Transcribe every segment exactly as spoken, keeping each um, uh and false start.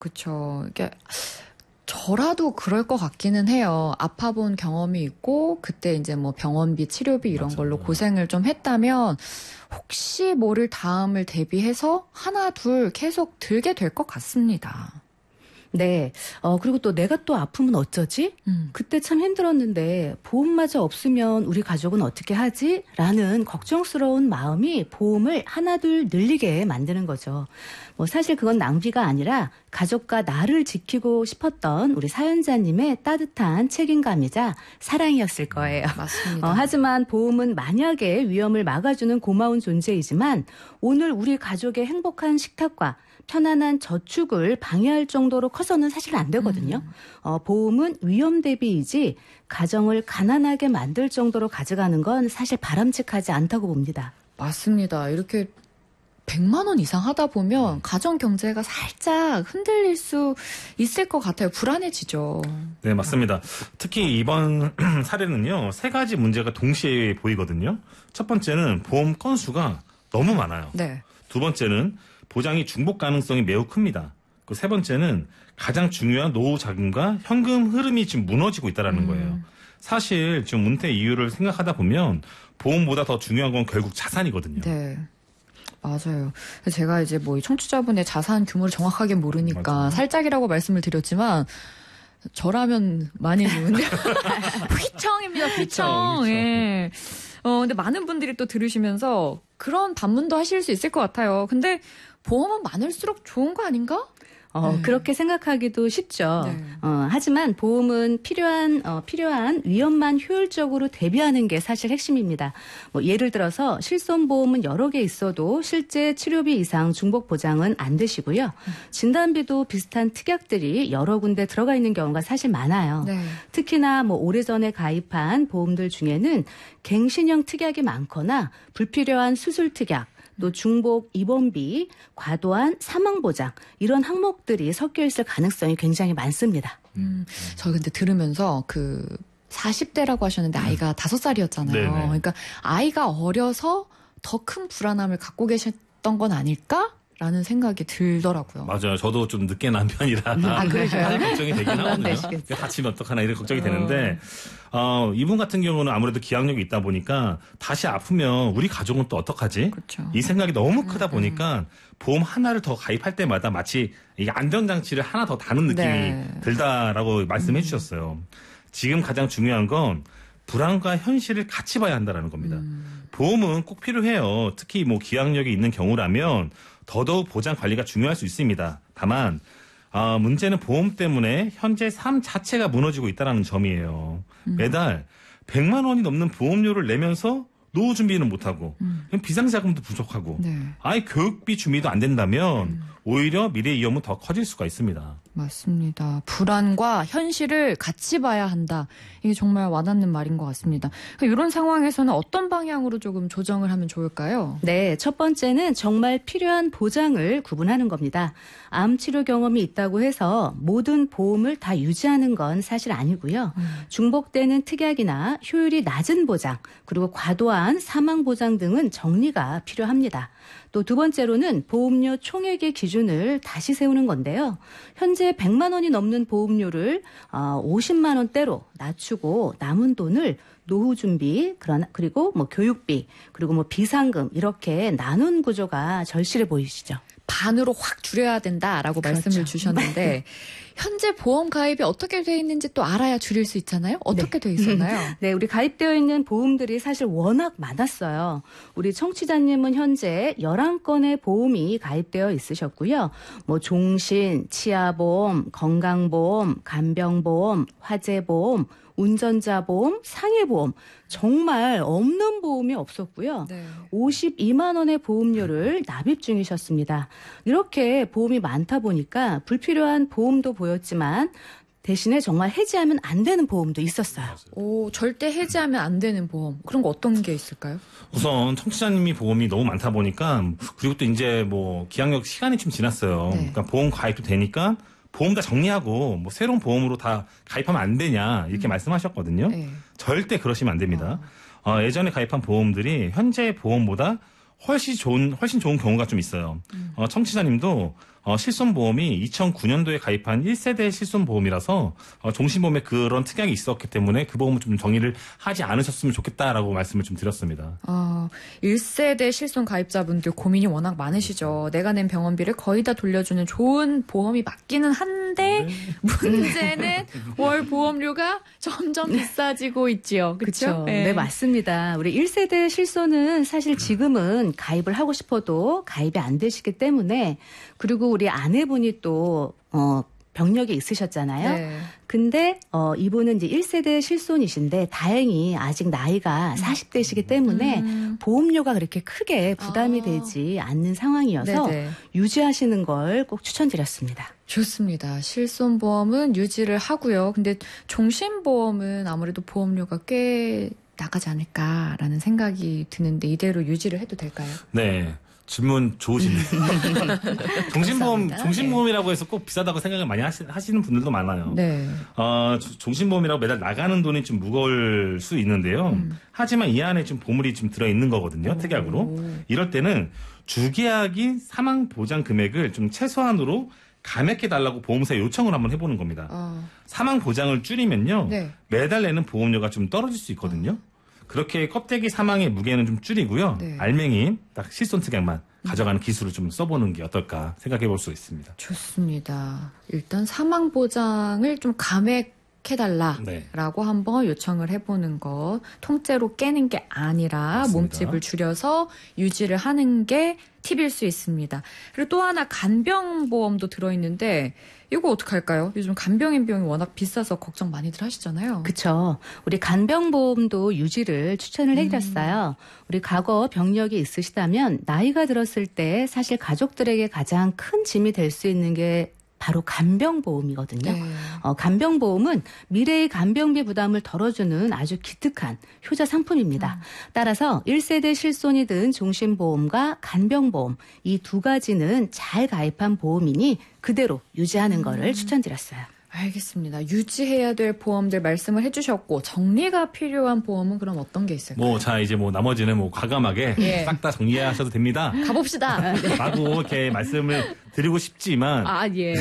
그렇죠. 이게 저라도 그럴 것 같기는 해요. 아파본 경험이 있고 그때 이제 뭐 병원비, 치료비 이런 맞아요. 걸로 고생을 좀 했다면 혹시 모를 다음을 대비해서 하나 둘 계속 들게 될 것 같습니다. 네. 어, 그리고 또 내가 또 아프면 어쩌지? 음. 그때 참 힘들었는데 보험마저 없으면 우리 가족은 어떻게 하지? 라는 걱정스러운 마음이 보험을 하나둘 늘리게 만드는 거죠. 뭐 사실 그건 낭비가 아니라 가족과 나를 지키고 싶었던 우리 사연자님의 따뜻한 책임감이자 사랑이었을 거예요. 맞습니다. 어, 하지만 보험은 만약에 위험을 막아주는 고마운 존재이지만 오늘 우리 가족의 행복한 식탁과 편안한 저축을 방해할 정도로 커서는 사실 안 되거든요. 음. 어, 보험은 위험 대비이지 가정을 가난하게 만들 정도로 가져가는 건 사실 바람직하지 않다고 봅니다. 맞습니다. 이렇게 백만 원 이상 하다 보면 가정 경제가 살짝 흔들릴 수 있을 것 같아요. 불안해지죠. 네, 맞습니다. 특히 이번 사례는요. 세 가지 문제가 동시에 보이거든요. 첫 번째는 보험 건수가 너무 많아요. 네. 두 번째는 보장이 중복 가능성이 매우 큽니다. 그 세 번째는 가장 중요한 노후 자금과 현금 흐름이 지금 무너지고 있다는 거예요. 음. 사실 지금 은퇴 이유를 생각하다 보면 보험보다 더 중요한 건 결국 자산이거든요. 네. 맞아요. 제가 이제 뭐 청취자분의 자산 규모를 정확하게 모르니까 맞아요. 살짝이라고 말씀을 드렸지만 저라면 많이 주는데 휘청입니다. 휘청. 예. 어 근데 많은 분들이 또 들으시면서 그런 반문도 하실 수 있을 것 같아요. 근데 보험은 많을수록 좋은 거 아닌가? 어, 네. 그렇게 생각하기도 쉽죠. 네. 어, 하지만 보험은 필요한, 어, 필요한 위험만 효율적으로 대비하는 게 사실 핵심입니다. 뭐 예를 들어서 실손보험은 여러 개 있어도 실제 치료비 이상 중복 보장은 안 되시고요. 진단비도 비슷한 특약들이 여러 군데 들어가 있는 경우가 사실 많아요. 네. 특히나 뭐 오래전에 가입한 보험들 중에는 갱신형 특약이 많거나 불필요한 수술 특약, 또 중복 입원비, 과도한 사망보장 이런 항목들이 섞여 있을 가능성이 굉장히 많습니다. 음, 저 근데 들으면서 그 사십 대라고 하셨는데 아이가 다섯 살이었잖아요. 네네. 그러니까 아이가 어려서 더 큰 불안함을 갖고 계셨던 건 아닐까? 라는 생각이 들더라고요. 맞아요. 저도 좀 늦게 난 편이라 아, 그러셔요? 걱정이 되긴 하거든요. 다치면 어떡하나 이런 걱정이 되는데 어, 이분 같은 경우는 아무래도 기억력이 있다 보니까 다시 아프면 우리 가족은 또 어떡하지? 그렇죠. 이 생각이 너무 크다 보니까 보험 하나를 더 가입할 때마다 마치 이게 안전장치를 하나 더 다는 느낌이 네. 들다라고 말씀해 음. 주셨어요. 지금 가장 중요한 건 불안과 현실을 같이 봐야 한다는 겁니다. 음. 보험은 꼭 필요해요. 특히 뭐 기억력이 있는 경우라면 더더욱 보장 관리가 중요할 수 있습니다. 다만 어, 문제는 보험 때문에 현재 삶 자체가 무너지고 있다는 점이에요. 음. 매달 백만 원이 넘는 보험료를 내면서 노후 준비는 못하고 음. 비상자금도 부족하고 네. 아예 교육비 준비도 안 된다면 음. 오히려 미래 위험은 더 커질 수가 있습니다. 맞습니다. 불안과 현실을 같이 봐야 한다. 이게 정말 와닿는 말인 것 같습니다. 이런 상황에서는 어떤 방향으로 조금 조정을 하면 좋을까요? 네, 첫 번째는 정말 필요한 보장을 구분하는 겁니다. 암 치료 경험이 있다고 해서 모든 보험을 다 유지하는 건 사실 아니고요. 음. 중복되는 특약이나 효율이 낮은 보장, 그리고 과도한 사망 보장 등은 정리가 필요합니다. 또 두 번째로는 보험료 총액의 기준을 다시 세우는 건데요. 현재 백만 원이 넘는 보험료를 오십만 원대로 낮추고 남은 돈을 노후 준비, 그리고 뭐 교육비, 그리고 뭐 비상금 이렇게 나눈 구조가 절실해 보이시죠? 반으로 확 줄여야 된다라고 그렇죠. 말씀을 주셨는데 현재 보험 가입이 어떻게 돼 있는지 또 알아야 줄일 수 있잖아요. 어떻게 네. 돼 있었나요? 네, 우리 가입되어 있는 보험들이 사실 워낙 많았어요. 우리 청취자님은 현재 열한 건의 보험이 가입되어 있으셨고요. 뭐 종신, 치아보험, 건강보험, 간병보험, 화재보험, 운전자보험, 상해보험 정말 없는 보험이 없었고요. 네. 오십이만 원의 보험료를 납입 중이셨습니다. 이렇게 보험이 많다 보니까 불필요한 보험도 보였지만 대신에 정말 해지하면 안 되는 보험도 있었어요. 오, 절대 해지하면 안 되는 보험. 그런 거 어떤 게 있을까요? 우선 청취자님이 보험이 너무 많다 보니까 그리고 또 이제 뭐 기한력 시간이 좀 지났어요. 네. 그러니까 보험 가입도 되니까 보험 다 정리하고 뭐 새로운 보험으로 다 가입하면 안 되냐 이렇게 음. 말씀하셨거든요. 네. 절대 그러시면 안 됩니다. 어. 어, 예전에 가입한 보험들이 현재 보험보다 훨씬 좋은 훨씬 좋은 경우가 좀 있어요. 음. 어, 청취자님도 어, 실손보험이 이천구 년도에 가입한 일 세대 실손보험이라서 어, 종신보험에 그런 특약이 있었기 때문에 그 보험을 좀 정리를 하지 않으셨으면 좋겠다라고 말씀을 좀 드렸습니다. 어, 일 세대 실손 가입자분들 고민이 워낙 많으시죠. 내가 낸 병원비를 거의 다 돌려주는 좋은 보험이 맞기는 한데 네. 문제는 월 보험료가 점점 비싸지고 있지요. 그렇죠? 네. 네, 맞습니다. 우리 일 세대 실손은 사실 지금은 가입을 하고 싶어도 가입이 안 되시기 때문에 그리고 우리 아내분이 또, 어, 병력이 있으셨잖아요. 네. 근데, 어, 이분은 이제 일 세대 실손이신데 다행히 아직 나이가 사십 대시기 때문에 음. 보험료가 그렇게 크게 부담이 아. 되지 않는 상황이어서 네네. 유지하시는 걸 꼭 추천드렸습니다. 좋습니다. 실손보험은 유지를 하고요. 근데 종신보험은 아무래도 보험료가 꽤 나가지 않을까라는 생각이 드는데 이대로 유지를 해도 될까요? 네. 질문 좋으시네요. 종신보험, 종신보험이라고 해서 꼭 비싸다고 생각을 많이 하시, 하시는 분들도 많아요. 네. 어, 종신보험이라고 매달 나가는 돈이 좀 무거울 수 있는데요. 음. 하지만 이 안에 좀 보물이 좀 들어있는 거거든요. 오. 특약으로. 이럴 때는 주계약인 사망 보장 금액을 좀 최소한으로 감액해달라고 보험사에 요청을 한번 해보는 겁니다. 어. 사망 보장을 줄이면요. 네. 매달 내는 보험료가 좀 떨어질 수 있거든요. 어. 그렇게 껍데기 사망의 무게는 좀 줄이고요. 네. 알맹이 딱 실손 특약만 음. 가져가는 기술을 좀 써보는 게 어떨까 생각해 볼 수 있습니다. 좋습니다. 일단 사망 보장을 좀 감액해달라라고 네. 한번 요청을 해보는 것. 통째로 깨는 게 아니라 맞습니다. 몸집을 줄여서 유지를 하는 게 팁일 수 있습니다. 그리고 또 하나 간병보험도 들어있는데 이거 어떡할까요? 요즘 간병인 비용이 워낙 비싸서 걱정 많이들 하시잖아요. 그렇죠. 우리 간병보험도 유지를 추천을 해드렸어요. 음. 우리 과거 병력이 있으시다면 나이가 들었을 때 사실 가족들에게 가장 큰 짐이 될 수 있는 게 바로 간병보험이거든요. 네. 어, 간병보험은 미래의 간병비 부담을 덜어주는 아주 기특한 효자 상품입니다. 음. 따라서 일 세대 실손이든 종신보험과 간병보험 이 두 가지는 잘 가입한 보험이니 그대로 유지하는 음. 거를 추천드렸어요. 알겠습니다. 유지해야 될 보험들 말씀을 해주셨고 정리가 필요한 보험은 그럼 어떤 게 있을까요? 뭐 자 이제 뭐 나머지는 뭐 과감하게 예. 싹 다 정리하셔도 됩니다. 가봅시다. 라고 이렇게 말씀을 드리고 싶지만 아 예.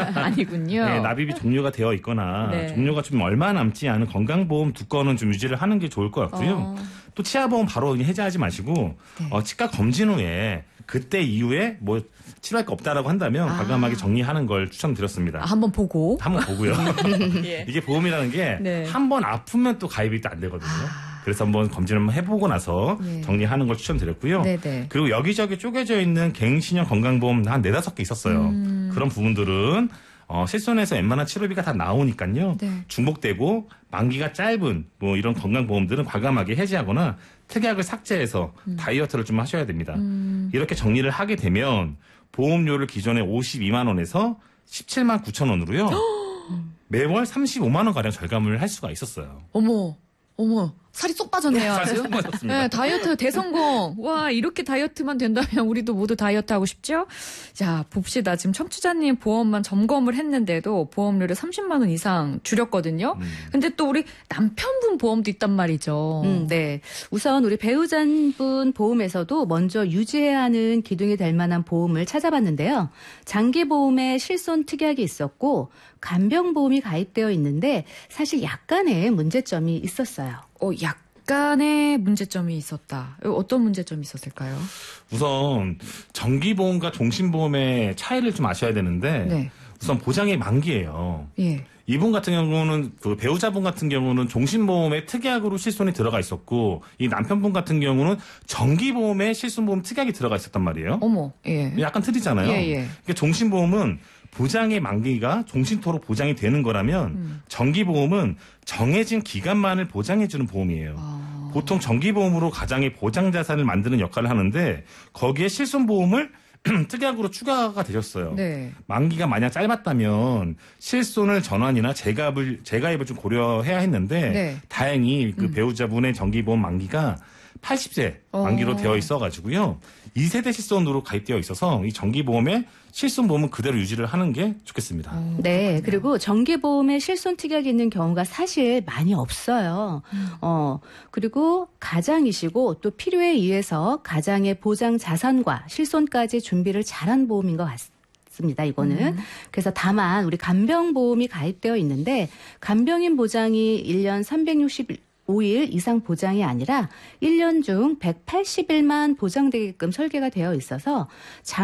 아니군요. 네, 납입이 종료가 되어 있거나 네. 종료가 좀 얼마 남지 않은 건강보험 두 건은 좀 유지를 하는 게 좋을 것 같고요. 어. 또 치아보험 바로 해제하지 마시고 네. 어, 치과 검진 후에 그때 이후에 뭐 치료할 거 없다라고 한다면 아. 과감하게 정리하는 걸 추천드렸습니다. 아, 한번 보고. 한번 보고요. 예. 이게 보험이라는 게 한 번 네. 아프면 또 가입이 또 안 되거든요. 아. 그래서 한번 검진을 한번 해보고 나서 예. 정리하는 걸 추천드렸고요. 네네. 그리고 여기저기 쪼개져 있는 갱신형 건강보험 한 네다섯 개 있었어요. 음. 그런 부분들은 어, 실손해서 웬만한 치료비가 다 나오니까요. 네. 중복되고 만기가 짧은 뭐 이런 건강보험들은 과감하게 해지하거나 특약을 삭제해서 음. 다이어트를 좀 하셔야 됩니다. 음. 이렇게 정리를 하게 되면 보험료를 기존에 오십이만 원에서 십칠만 구천 원으로요. 매월 삼십오만 원 가량 절감을 할 수가 있었어요. 어머, 어머. 살이 쏙 빠졌네요. 살이 쏙 빠졌습니다. 네, 다이어트 대성공. 와, 이렇게 다이어트만 된다면 우리도 모두 다이어트 하고 싶죠? 자, 봅시다. 지금 청취자님 보험만 점검을 했는데도 보험료를 삼십만 원 이상 줄였거든요. 음. 근데 또 우리 남편분 보험도 있단 말이죠. 음, 네. 우선 우리 배우자분 보험에서도 먼저 유지해야 하는 기둥이 될 만한 보험을 찾아봤는데요. 장기보험에 실손 특약이 있었고 간병보험이 가입되어 있는데 사실 약간의 문제점이 있었어요. 어, 약간의 문제점이 있었다. 어떤 문제점이 있었을까요? 우선 정기보험과 종신보험의 차이를 좀 아셔야 되는데 네. 우선 보장의 만기예요. 예. 이분 같은 경우는 그 배우자분 같은 경우는 종신보험에 특약으로 실손이 들어가 있었고 이 남편분 같은 경우는 정기보험에 실손보험 특약이 들어가 있었단 말이에요. 어머, 예. 약간 틀리잖아요. 예, 예. 그러니까 종신보험은 보장의 만기가 종신토록 보장이 되는 거라면 음. 정기보험은 정해진 기간만을 보장해주는 보험이에요. 아. 보통 정기보험으로 가장의 보장자산을 만드는 역할을 하는데 거기에 실손보험을 특약으로 추가가 되셨어요. 네. 만기가 만약 짧았다면 실손을 전환이나 재가입을, 재가입을 좀 고려해야 했는데 네. 다행히 그 음. 배우자분의 정기보험 만기가 팔십 세 만기로 어. 되어 있어가지고요. 이 세대 실손으로 가입되어 있어서 이 정기보험에 실손보험은 그대로 유지를 하는 게 좋겠습니다. 어, 네. 그리고 정기보험에 실손 특약이 있는 경우가 사실 많이 없어요. 음. 어, 그리고 가장이시고 또 필요에 의해서 가장의 보장 자산과 실손까지 준비를 잘한 보험인 것 같습니다. 습니다. 이거는. 음. 그래서 다만 우리 간병보험이 가입되어 있는데 간병인 보장이 일 년 삼백육십오 일 이상 보장이 아니라 일 년 중 백팔십 일만 보장되게끔 설계가 되어 있어서 장